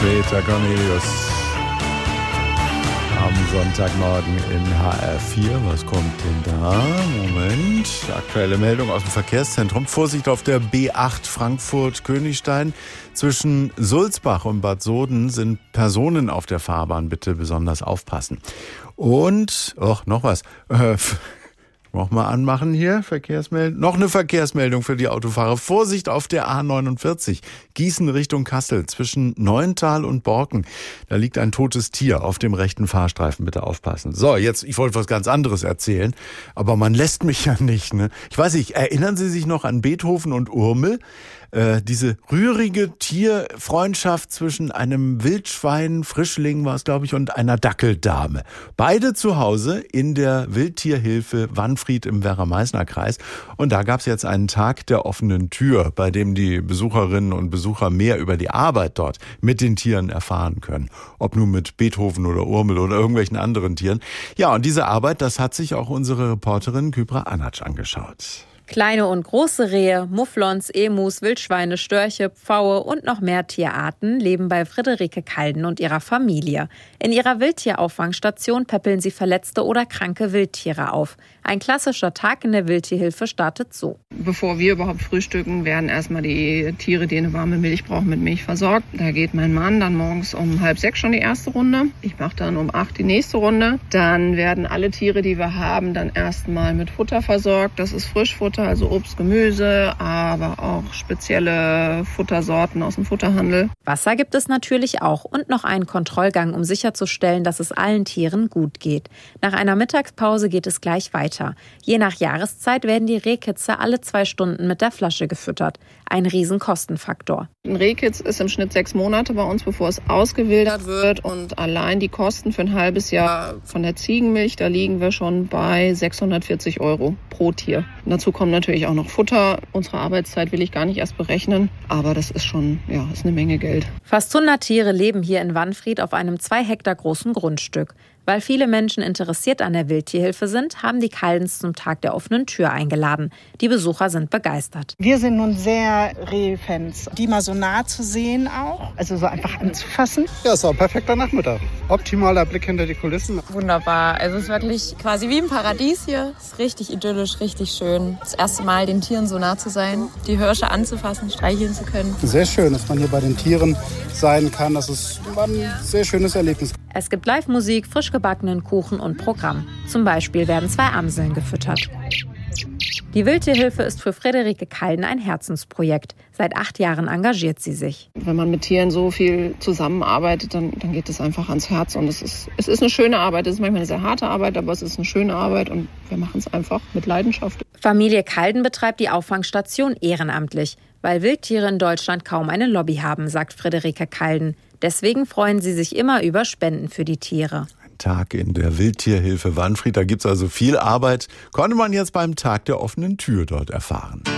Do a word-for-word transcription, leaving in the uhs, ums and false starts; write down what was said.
Peter Cornelius am Sonntagmorgen in H R vier. Was kommt denn da? Moment. Aktuelle Meldung aus dem Verkehrszentrum. Vorsicht auf der B acht Frankfurt-Königstein. Zwischen Sulzbach und Bad Soden sind Personen auf der Fahrbahn. Bitte besonders aufpassen. Und, och, noch was. Äh, Nochmal anmachen hier, Verkehrsmeldung. Noch eine Verkehrsmeldung für die Autofahrer. Vorsicht auf der A neunundvierzig, Gießen Richtung Kassel, zwischen Neuntal und Borken. Da liegt ein totes Tier auf dem rechten Fahrstreifen, bitte aufpassen. So, jetzt, ich wollte was ganz anderes erzählen, aber man lässt mich ja nicht, ne? Ich weiß nicht, erinnern Sie sich noch an Beethoven und Urmel? Äh, diese rührige Tierfreundschaft zwischen einem Wildschwein, Frischling war es, glaube ich, und einer Dackeldame. Beide zu Hause in der Wildtierhilfe Wanfried im Werra-Meißner-Kreis. Und da gab es jetzt einen Tag der offenen Tür, bei dem die Besucherinnen und Besucher mehr über die Arbeit dort mit den Tieren erfahren können. Ob nun mit Beethoven oder Urmel oder irgendwelchen anderen Tieren. Ja, und diese Arbeit, das hat sich auch unsere Reporterin Kybra Anatsch angeschaut. Kleine und große Rehe, Mufflons, Emus, Wildschweine, Störche, Pfaue und noch mehr Tierarten leben bei Friederike Kalden und ihrer Familie. In ihrer Wildtierauffangstation päppeln sie verletzte oder kranke Wildtiere auf. Ein klassischer Tag in der Wildtierhilfe startet so. Bevor wir überhaupt frühstücken, werden erstmal die Tiere, die eine warme Milch brauchen, mit Milch versorgt. Da geht mein Mann dann morgens um halb sechs schon die erste Runde. Ich mache dann um acht die nächste Runde. Dann werden alle Tiere, die wir haben, dann erstmal mit Futter versorgt. Das ist Frischfutter, also Obst, Gemüse, aber auch spezielle Futtersorten aus dem Futterhandel. Wasser gibt es natürlich auch und noch einen Kontrollgang, um sicherzustellen, dass es allen Tieren gut geht. Nach einer Mittagspause geht es gleich weiter. Je nach Jahreszeit werden die Rehkitze alle zwei Stunden mit der Flasche gefüttert. Ein Riesenkostenfaktor. Ein Rehkitz ist im Schnitt sechs Monate bei uns, bevor es ausgewildert wird. Und allein die Kosten für ein halbes Jahr von der Ziegenmilch, da liegen wir schon bei sechshundertvierzig Euro pro Tier. Und dazu kommt natürlich auch noch Futter. Unsere Arbeitszeit will ich gar nicht erst berechnen, aber das ist schon, ja, ist eine Menge Geld. Fast hundert Tiere leben hier in Wanfried auf einem zwei Hektar großen Grundstück. Weil viele Menschen interessiert an der Wildtierhilfe sind, haben die Kaldens zum Tag der offenen Tür eingeladen. Die Besucher sind begeistert. Wir sind nun sehr Rehfans. Die mal so nah zu sehen auch, also so einfach anzufassen. Ja, es war ein perfekter Nachmittag. Optimaler Blick hinter die Kulissen. Wunderbar. Also es ist wirklich quasi wie im Paradies hier. Es ist richtig idyllisch, richtig schön. Das erste Mal den Tieren so nah zu sein, die Hirsche anzufassen, streicheln zu können. Sehr schön, dass man hier bei den Tieren sein kann. Das ist ein sehr schönes Erlebnis. Es gibt Live-Musik, frisch gebackenen Kuchen und Programm. Zum Beispiel werden zwei Amseln gefüttert. Die Wildtierhilfe ist für Friederike Kalden ein Herzensprojekt. Seit acht Jahren engagiert sie sich. Wenn man mit Tieren so viel zusammenarbeitet, dann, dann geht es einfach ans Herz. Und es ist, es ist eine schöne Arbeit. Es ist manchmal eine sehr harte Arbeit, aber es ist eine schöne Arbeit. Und wir machen es einfach mit Leidenschaft. Familie Kalden betreibt die Auffangstation ehrenamtlich, weil Wildtiere in Deutschland kaum eine Lobby haben, sagt Friederike Kalden. Deswegen freuen sie sich immer über Spenden für die Tiere. Ein Tag in der Wildtierhilfe Wanfried, da gibt es also viel Arbeit. Konnte man jetzt beim Tag der offenen Tür dort erfahren.